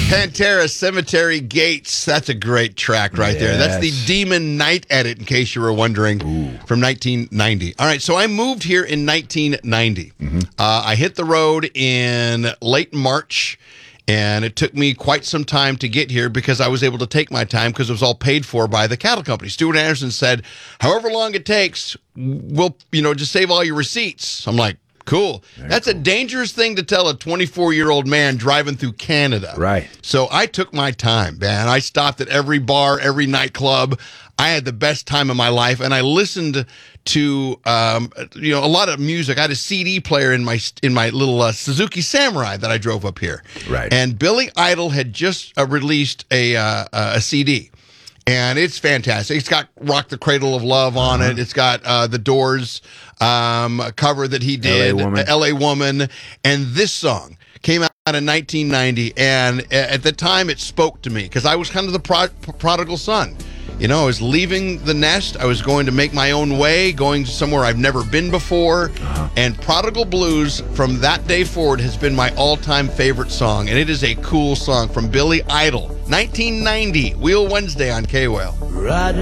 Pantera, Cemetery Gates. That's a great track right there. That's the Demon Night edit, in case you were wondering, from 1990. All right, so I moved here in 1990. I hit the road in late March, and it took me quite some time to get here because I was able to take my time because it was all paid for by the cattle company. Stuart Anderson said, however long it takes, we'll, just save all your receipts. I'm like, cool. That's a dangerous thing to tell a 24-year-old man driving through Canada. Right. So I took my time, man. I stopped at every bar, every nightclub. I had the best time of my life, and I listened to a lot of music. I had a CD player in my little Suzuki Samurai that I drove up here. Right. And Billy Idol had just released a CD. And it's fantastic. It's got Rock the Cradle of Love on it. It's got the Doors cover that he did, L.A. Woman. And this song came out in 1990. And at the time, it spoke to me because I was kind of the prodigal son. I was leaving the nest. I was going to make my own way, going somewhere I've never been before. And Prodigal Blues, from that day forward, has been my all-time favorite song. And it is a cool song from Billy Idol. 1990, Wheel Wednesday on K-Well.